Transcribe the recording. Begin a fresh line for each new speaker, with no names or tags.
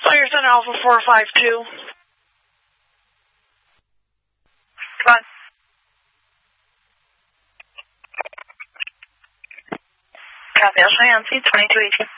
Ryerson Alpha 452.
Come on. Copy, I'll show you on C 2218.